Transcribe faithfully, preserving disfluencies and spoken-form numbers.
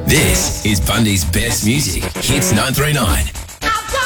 This is Bundy's best music, Hits nine three nine.